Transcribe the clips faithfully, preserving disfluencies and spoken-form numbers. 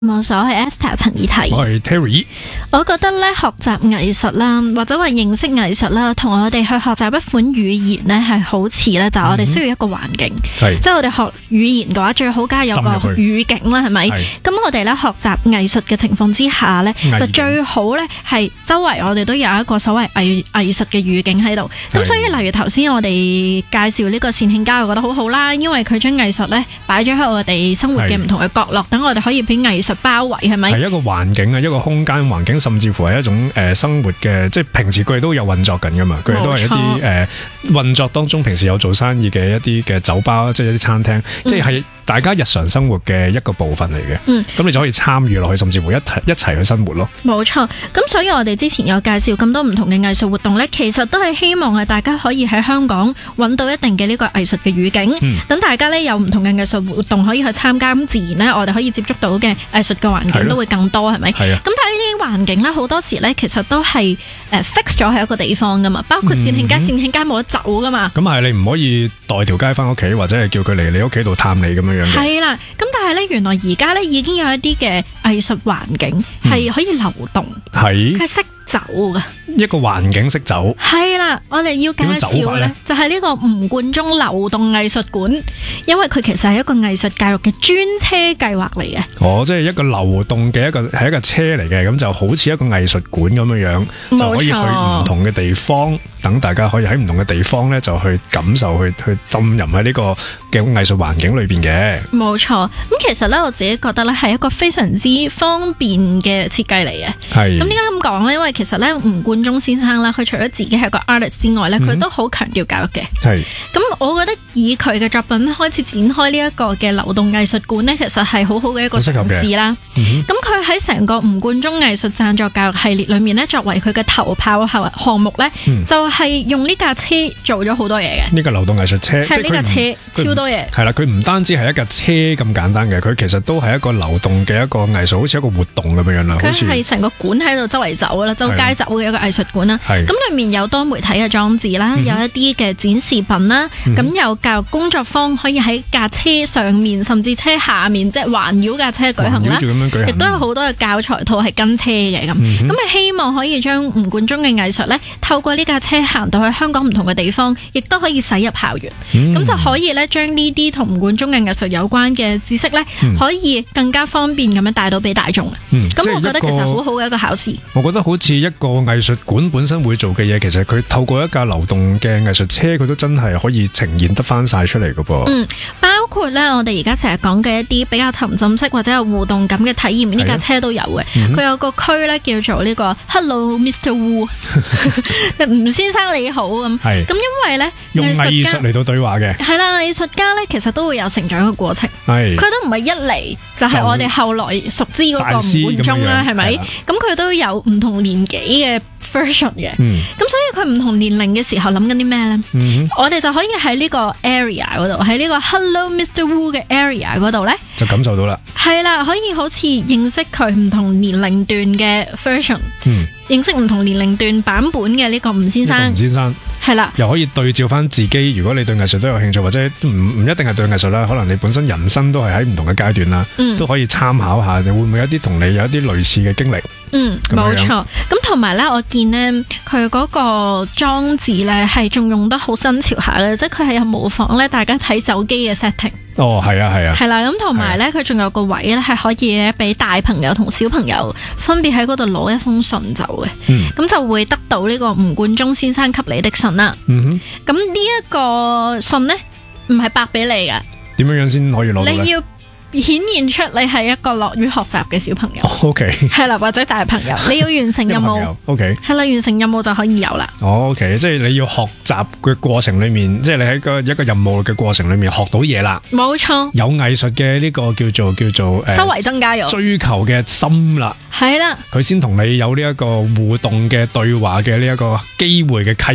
冇所謂 Esther 陳怡提， 我係 Terry。 我覺得咧學習藝術啦，或者話認識藝術啦，同我哋去學習一款語言咧係好似咧，就係、我哋需要一個環境。 係、嗯， 即係我哋學語言嘅話，最好梗係有個語境啦，係咪？咁我哋咧學習藝術嘅情況之下咧，就最好咧係周圍我哋都有一個所謂藝藝術嘅語境喺度。咁所以例如頭先我哋介紹呢個善慶街，我覺得好好啦，因為佢將藝術咧擺咗喺我哋生活嘅唔同嘅角落，等我哋可以俾藝術包圍，係咪？係一個環境啊，一個空間環境，甚至乎係一種誒、呃、生活嘅，即係平時佢哋都有運作緊噶嘛，佢哋都係一啲誒運作當中，平時有做生意嘅一啲嘅酒吧，即係一啲餐廳，嗯、即係大家日常生活嘅一個部分嚟嘅。嗯，咁你就可以參與落去，甚至乎一齊一齊去生活咯。冇錯，咁所以我哋之前有介紹咁多唔同嘅藝術活動咧，其實都係希望係大家可以喺香港揾到一定嘅呢個藝術嘅語境，等、嗯、大家咧有唔同嘅藝術活動可以去參加，咁自然咧我哋可以接觸到嘅藝術嘅環境都會更多，係咪？係啊。咁但係呢啲環境咧，好多時咧其實都係誒 fix 咗喺一個地方噶嘛，包括善慶街，善慶街冇得走噶嘛。咁係你唔可以代條街翻屋企，或者係叫佢嚟你屋企度探你咁樣樣嘅。係啦，咁但係咧原來而家咧已經有一啲嘅藝術環境係可以流動，係佢識走噶。一個環境識走，係啦，我哋要介紹咧，就係呢個吳冠中流動藝術館，因為佢其實係一個藝術教育嘅專車計劃嚟嘅。哦，即係一個流動嘅一個係一個車嚟嘅，咁就好似一個藝術館咁樣樣，就可以去唔同嘅地方，等大家可以喺唔同嘅地方咧就去感受，去去浸淫喺呢個嘅藝術環境裏邊嘅。冇錯，咁其實咧我自己覺得咧係一個非常之方便嘅設計嚟嘅。係，咁點解咁講咧？因為其實咧吳冠中先生啦，佢除咗自己係個 artist 之外咧，佢、嗯、都好強調教育嘅。係，咁我覺得以佢嘅作品開始展開呢一個嘅流動藝術館咧，其實係好好嘅一個嘗試啦。咁佢喺成個吳冠中藝術贊助教育系列裏面咧，作為佢嘅頭炮項目咧、嗯，就係、是、用呢架車做咗好多嘢嘅。呢、這個流動藝術車係呢架車超多嘢。係啦，佢唔單止係一架車咁簡單嘅，佢其實都係一個流動嘅一個藝術，好似一個活動咁樣樣啦。佢係成個館喺度周圍走啦，周街走嘅一個藝術館啦。咁裏面有多媒體嘅裝置啦、嗯，有一啲嘅展示品啦，咁、嗯、有教育工作坊可以喺架車上面，甚至車下面，即係環繞架車舉行啦。亦都有好多嘅教材套係跟車嘅咁。咁係希望可以將吳冠中嘅藝術咧，透過呢架車行到去香港唔同嘅地方，亦都可以駛入校園。咁、嗯、就可以咧將呢啲同吳冠中嘅藝術有關嘅知識咧、嗯，可以更加方便咁樣帶到俾大眾。咁、嗯、我覺得其實好好嘅一個考試。我覺得好似一個藝術館本身會做嘅嘢，其實佢透過一架流動嘅藝術車，佢都真係可以呈現得翻晒出嚟㗎噃。嗯，包括咧我哋而家成日講嘅一啲比較沉浸式或者有互動感嘅體驗，呢架車都有嘅。佢、嗯、有個區咧叫做呢個 Hello Mister Wu， 吳先生你好咁。係。咁因為咧用藝術嚟到對話嘅。係啦，藝術家咧其實都會有成長嘅過程。係。佢都唔係一嚟就係我哋後來熟知嗰個吳冠中啦，係咪？咁佢都有唔同年紀嘅 version 嘅。嗯。咁所以佢唔同年齡嘅時候諗緊啲咩咧？嗯。我哋就可以喺呢個 area 嗰度，喺呢個 Hello Mister Wu 嘅 area 嗰度咧，就感受到啦。係啦，可以好似認識佢唔同年齡段嘅 version。嗯。認識唔同年齡段版本嘅呢個吳先生。吳先生。係啦，又可以對照翻自己。如果你對藝術都有興趣，或者唔唔一定係對藝術啦，可能你本身人生都係喺唔同嘅階段啦、嗯，都可以參考下。你會唔會有啲同你有一啲類似嘅經歷？嗯，冇錯。咁同埋咧，我見呢，佢嗰個裝置咧係仲用得好新潮下咧，即係佢係有模仿咧大家睇手機嘅 setting。哦，係啊，係啊。係啦，咁同埋咧，佢仲有個位咧係可以俾大朋友同小朋友分別喺嗰度攞一封信走嘅。嗯。咁就會得到呢個吳冠中先生給你的信啦。嗯哼。咁呢一個信呢，唔係白俾你噶。點樣樣先可以攞到咧？你要顯現出你係一個樂於學習嘅小朋友。O K。係啦，或者大朋友，你要完成任務。O K。係啦，完成任務就可以有啦。O K， 即係你要學習嘅過程裏面，即係你喺個一個任務嘅過程裏面學到嘢啦。冇錯。有藝術嘅呢個叫做叫做修為增加咗，追求嘅心啦。係啦。佢先同你有呢一個互動嘅對話嘅呢一個機會嘅契機。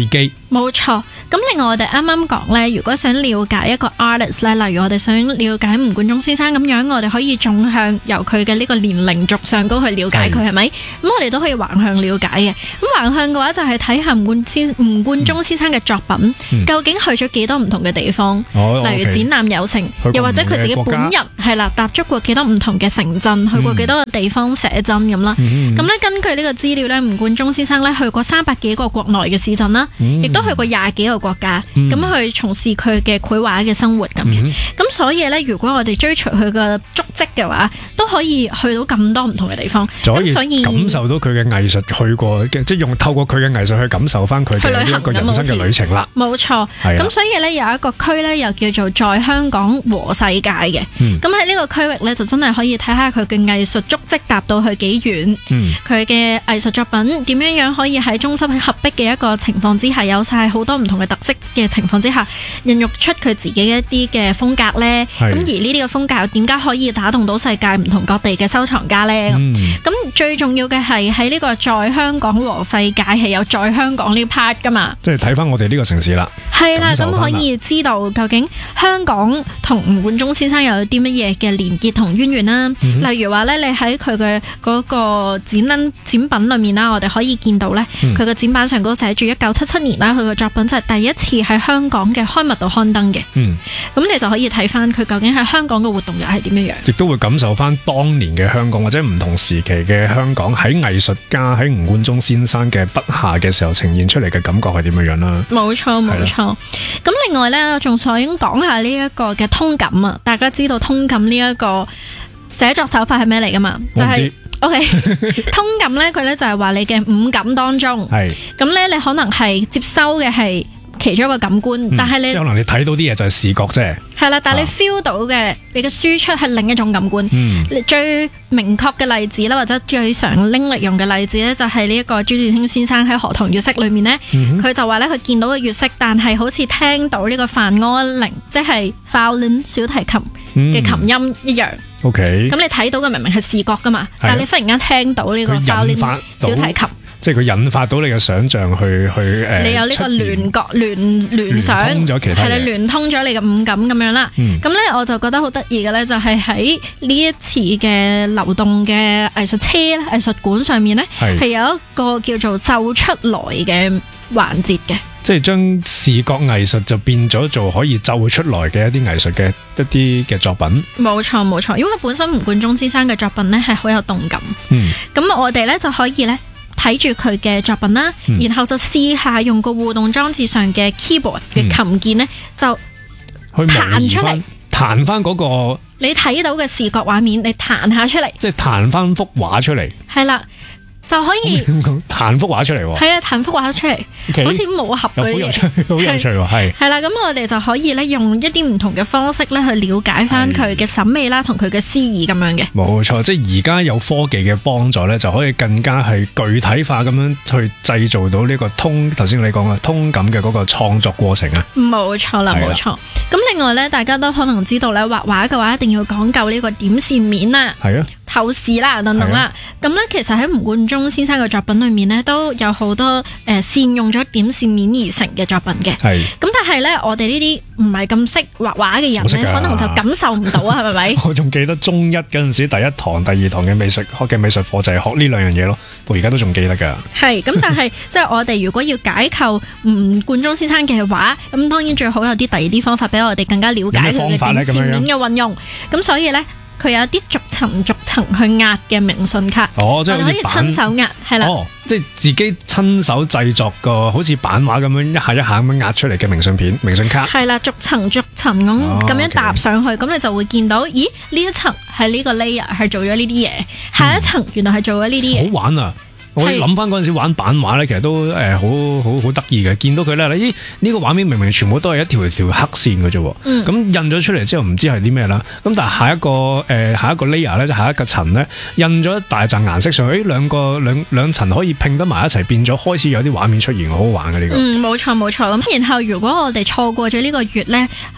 冇錯，咁另外我哋啱啱講咧，如果想了解一個 artist 咧，例如我哋想了解吳冠中先生咁樣，我哋可以縱向由佢嘅呢個年齡軸上高去了解佢係咪？咁我哋都可以橫向了解嘅。咁橫向嘅話就係睇下吳冠先吳冠中先生嘅作品、嗯、究竟去咗幾多唔同嘅地方，哦、例如展覽有成，又或者佢自己本人係啦，踏足過幾多唔同嘅城鎮，去過幾多個地方寫真咁啦。咁、嗯、咧根據呢個資料咧，吳冠中先生咧去過三百幾個國內嘅市鎮啦，亦、嗯、都去過廿幾個國家，咁、嗯、去從事佢嘅繪畫嘅生活咁。咁、嗯、所以咧，如果我哋追隨佢嘅足跡嘅話，都可以去到咁多唔同嘅地方，就可以感受到佢嘅藝術去過嘅，即係用透過佢嘅藝術去感受翻佢嘅呢一個人生嘅旅程啦。 冇錯，咁所以咧有一個區咧又叫做在香港和世界嘅，咁喺呢個區域咧就真係可以睇下佢嘅藝術足跡踏到去幾遠，佢嘅藝術作品點樣樣可以喺中西合璧嘅一個情況之下，有晒好多唔同嘅特色嘅情況之下，孕育出佢自己一啲嘅風格咧。咁而呢啲嘅風格點解可以打動到世界唔同各地嘅收藏家咧？咁、嗯、最重要嘅係喺呢個在香港和世界係有在香港呢 part 噶嘛？即係睇翻我哋呢個城市啦。 係啦，咁可以知道究竟香港同吳冠中先生有啲乜嘢嘅連結同淵源啦、嗯。例如話咧，你喺佢嘅嗰個展展品裏面啦，我哋可以見到咧，佢、嗯、嘅展板上高寫住一九七七年啦，佢嘅作品就係第一次喺香港嘅刊物度刊登嘅。嗯，咁你就可以睇翻佢究竟喺香港嘅活動又係點樣樣， 亦都會感受翻當年嘅香港或者唔同時期嘅香港喺藝術家喺吳冠中先生嘅筆下嘅時候呈現出嚟嘅感覺係點樣樣啦。 冇錯冇錯。咁另外咧，我仲想講下呢一個嘅通感啊，大家知道通感呢一個寫作手法係咩嚟噶嘛？就係、是、OK 通感咧，佢咧就係話你嘅五感當中，係咁咧，你可能係接收嘅係其中一個感官，嗯、但係你即係可能你睇到啲嘢就係視覺啫， 係啦，但係你 feel 到嘅、啊，你嘅輸出係另一種感官。嗯、你最明確嘅例子啦，或者最常拎嚟用嘅例子咧，就係呢一個朱自清先生喺《荷塘月色》裏面咧，佢、嗯、就話咧，佢見到嘅月色，但係好似聽到呢個梵婀玲，即係 violin 小提琴嘅琴音一樣。O K，咁你睇到嘅明明係視覺噶嘛，但係你忽然間聽到呢個 violin 小提琴。 即係佢引發到你嘅想像去去誒、呃， 你有呢個聯覺聯聯想，聯通咗其他嘢，係啦，聯通咗你嘅五感咁樣啦。咁、嗯、咧我就覺得好得意嘅咧，就係喺呢一次嘅流動嘅藝術車藝術館上面咧，係有一個叫做奏出來嘅環節嘅。 即係將視覺藝術就變咗做可以奏出來嘅一啲藝術嘅一啲嘅作品。冇錯冇錯，因為本身吳冠中先生嘅作品咧係好有動感。嗯，咁我哋咧就可以咧睇住佢嘅作品啦、嗯，然後就試下用個互動裝置上嘅 keyboard 嘅琴鍵咧、嗯，就彈出嚟，彈翻嗰個你睇到嘅視覺畫面，你彈下出嚟，即係彈翻幅畫出嚟。係啦。就可以彈幅畫出嚟喎，係啊，彈幅畫出嚟，okay, 好似武俠嗰啲嘢，好有趣，好有趣喎，係係啦，咁我哋就可以咧用一啲唔同嘅方式咧去了解翻佢嘅審美啦，同佢嘅詩意咁樣嘅。冇錯，即係而家有科技嘅幫助咧，就可以更加係具體化咁樣去製造到呢個通，頭先你講嘅通感嘅嗰個創作過程啊。冇錯啦，冇錯。咁另外咧，大家都可能知道咧，畫畫嘅話一定要講究呢個點線面啦。係啊。透視啦，等等啦，咁咧其實喺吳冠中先生嘅作品裏面咧，都有好多誒、呃、善用咗點線面而成嘅作品嘅。係。咁但係咧，我哋呢啲唔係咁識畫畫嘅人咧，可能就感受唔到啊，係咪？我仲記得中一嗰陣時，第一堂、第二堂嘅美術學嘅美術課就係學呢兩樣嘢咯，到而家都仲記得㗎。係。咁但係即係我哋如果要解構吳冠中先生嘅畫，咁當然最好有啲第二啲方法俾我哋更加了解佢嘅點線面嘅運用。咁所以咧。佢有啲逐層逐層去壓嘅明信卡，哦，即係可以親手壓，係啦，哦，即係自己親手製作個好似版畫咁樣一下一下咁樣壓出嚟嘅明信片、明信卡，係啦，逐層逐層咁咁樣搭上去，咁、哦 okay. 你就會見到，咦，呢一層係呢個 layer 係做咗呢啲嘢，下一層原來係做咗呢啲嘢，好玩啊！我諗翻嗰陣時玩版畫咧，其實都誒好好好得意嘅。見到佢咧，咦？呢個畫面明明全部都係一條條黑線嘅啫。咁、嗯、印咗出嚟之後，唔知係啲咩啦。咁但係下一個誒、呃、下一個 layer 咧，就下一個層咧，印咗一大陣顏色上去，誒兩個兩兩層可以拼得埋一齊，變咗開始有啲畫面出現，好好玩嘅呢、這個。嗯，冇錯冇錯。咁然後如果我哋錯過咗呢個月咧，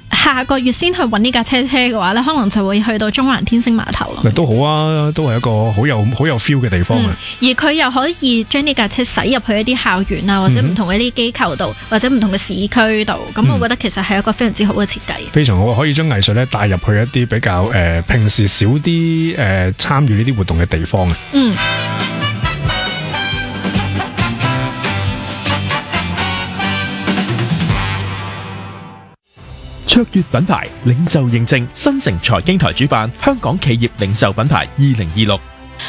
下個月先去揾呢架車車嘅話咧，可能就會去到中環天星碼頭咯。 都好啊，都係一個好有好有 feel 嘅地方啊、 嗯！而佢又可以將呢架車駛入去一啲校園啊，或者唔同嘅一啲機構度，或者唔同嘅市區度。咁、嗯、我覺得其實係一個非常之好嘅設計。 非常好，可以將藝術咧帶入去一啲比較誒、呃、平時少啲誒參與呢啲活動嘅地方啊。 嗯。 卓越品牌領袖認證，新城財經台主辦香港企業領袖品牌二零二六。